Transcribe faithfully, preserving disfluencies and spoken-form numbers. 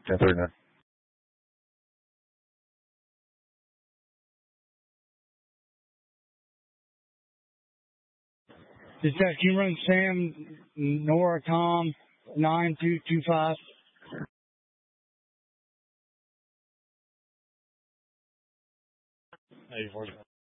ten thirty-nine. Dispatch, can you run Sam, Nora, Tom, nine two two five? eighty-four.